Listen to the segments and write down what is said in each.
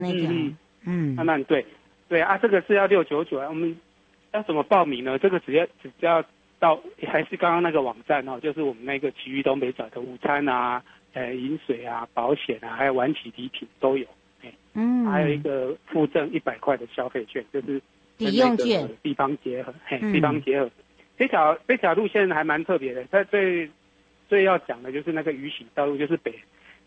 那个， 慢慢对啊，这个是要699啊。我们要怎么报名呢？这个只要到还是刚刚那个网站哦，就是我们那个奇遇东北角的午餐啊、饮水啊、保险啊，还有晚起礼品都有。还有一个附赠100块的消费券，就是抵用券， 地方结合，地方结合。这条路线还蛮特别的，它最要讲的就是那个鱼行道路，就是北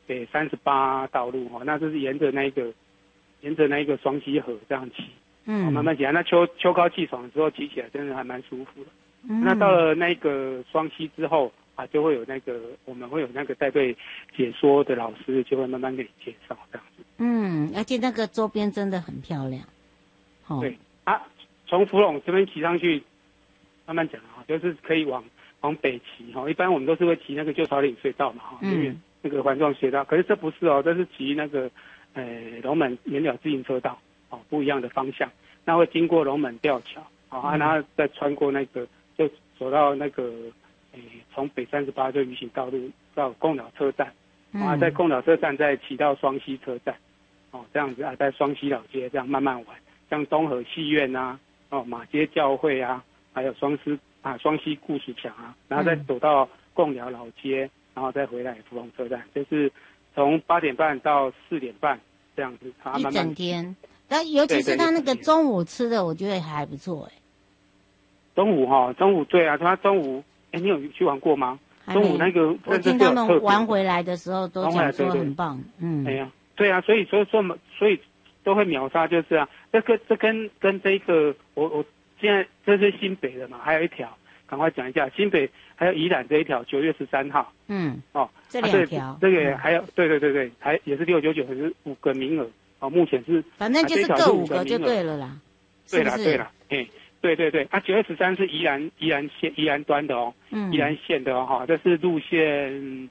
38道路哦，那就是沿着那个双溪河这样骑，慢慢骑。那秋高气爽的时候骑起来真的还蛮舒服的。那到了那个双溪之后啊，就会有我们会有那个带队解说的老师，就会慢慢给你介绍这样子。 而且那个周边真的很漂亮。 对啊，从福隆这边骑上去，慢慢讲啊，就是可以往北骑哈。一般我们都是会骑那个旧草岭隧道嘛哈，因为那个环状隧道。可是这不是哦，这是骑那个龙门原了自行车道哦，不一样的方向。那会经过龙门吊桥啊，然后再穿过那个，就走到那个从北38就鱼行道路到贡寮车站，在贡寮车站再骑到双溪车站，这样子啊，在双溪老街这样慢慢玩，像东河戏院啊，马街教会啊，还有双溪故事墙啊，然后再走到贡寮老街，然后再回来福隆车站，就是从8点半到4点半这样子，慢慢一整天。尤其是他那个中午吃的，我觉得还不错中午对啊，他中午你有去玩过吗？中午那个我听他们玩回来的时候都讲说很棒， 对啊，所以都会秒杀，就是啊，这跟这个我现在这是新北的嘛，还有一条，赶快讲一下，新北还有宜兰这一条9月13号， 这2条， 这个还有对，还也是699，可是5个名额。目前是反正就是各5个就对了啦。 对啦，对啊，9月13是宜兰端的哦，宜兰县的哦，这是路线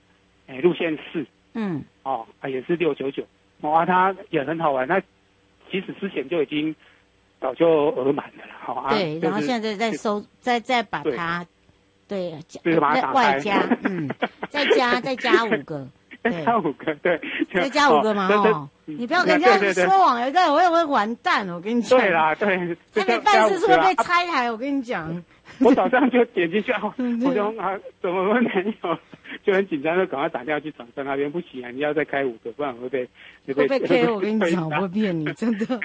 4，也是699，它也很好玩，它其实之前就已经早就额满了啦， 对，然后现在再把它外加，再加5个。 再加5个，对， 再加5个嘛，你不要跟人家说谎，有的我会完蛋，我跟你讲。 对啦，对， 他的办事处会被拆台，我跟你讲。 我早上就点进去，我就怎么会没有？就很紧张，就赶快打电话去厂商那边，不行啊，你要再开5个，不然会被 K。我跟你讲，我会骗你，真的。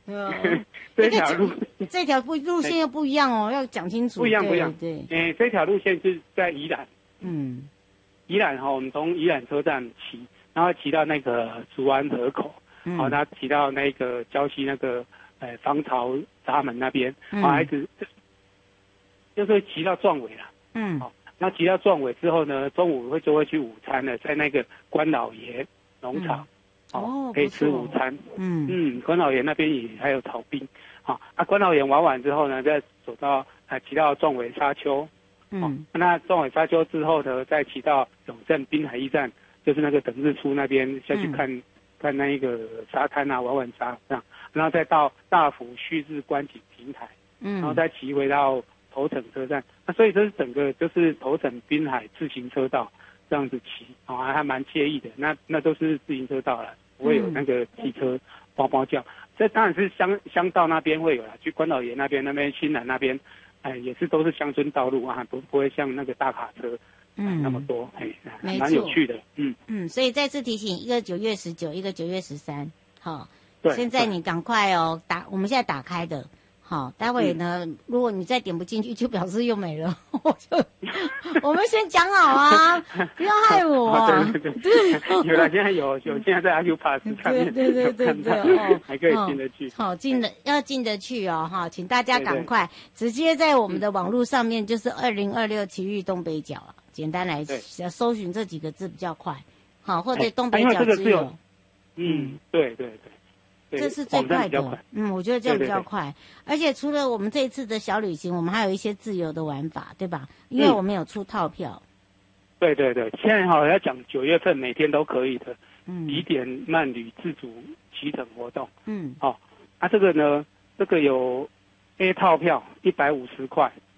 这条路线又不一样哦，要讲清楚。 不一样。 对， 这条路线是在宜兰。宜兰我们从宜兰车站骑，然后骑到那个竹湾河口，然后骑到那个礁溪那个防潮闸门那边，一直就是骑到壮尾了，那骑到壮尾之后呢，中午就会去午餐了，在那个关老爷农场，可以吃午餐，关老爷那边也还有草冰，关老爷玩完之后呢，再走到骑到壮尾沙丘。那壮尾沙丘之后呢，再骑到永正滨海驿站，就是那个等日出那边下去看那一个沙滩啊，玩沙这样，然后再到大府旭日观景平台，然后再骑回到头城车站。那所以这是整个就是头城滨海自行车道这样子骑，还蛮惬意的。那都是自行车道了，不会有那个汽车嗷叫。这当然是乡道那边会有啦，去关老爷那边新南那边。也是都是乡村道路啊，不会像那个大卡车那么多，蛮有趣的， 所以再次提醒，一个9月19，一个9月13，现在你赶快哦，我们现在打开的，待会呢，如果你再点不进去，就表示又没了，我们先讲好啊，不要害我， 对，有了，现在有，现在在 Acupass 上面，对，还可以进得去， 要进得去哦，请大家赶快直接在我们的网络上面，就是2026奇遇东北角啊，简单来搜寻这几个字比较快，或者东北角之友， 对。 这是最快的，我觉得这样比较快。而且除了我们这一次的小旅行，我们还有一些自由的玩法，对吧？因为我们有出套票。 对，现在要讲9月份每天都可以的，宜点慢旅自主骑乘活动。这个呢，这个有 A 套票150块，